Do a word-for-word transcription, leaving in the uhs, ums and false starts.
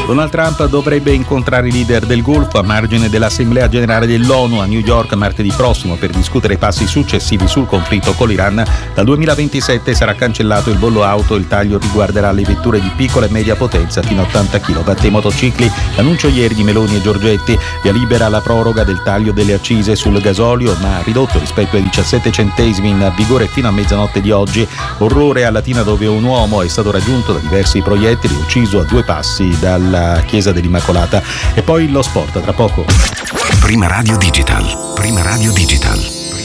Donald Trump dovrebbe incontrare i leader del Golfo a margine dell'Assemblea Generale dell'ONU a New York martedì prossimo per discutere i passi successivi sul conflitto con l'Iran. Dal duemilaventisette sarà cancellato il bollo auto, il taglio riguarderà le vetture di piccola e media potenza fino a ottanta chilowatt e i motocicli. L'annuncio ieri di Meloni e Giorgetti: via libera alla proroga del taglio delle accise sul gasolio, ma ridotto rispetto ai diciassette centesimi, in vigore fino a mezzanotte di oggi. Orrore a Latina, dove un uomo è stato raggiunto da diversi proiettili, ucciso a due passi dalla chiesa dell'Immacolata. E poi lo sport tra poco. Prima Radio Digital. Prima Radio Digital.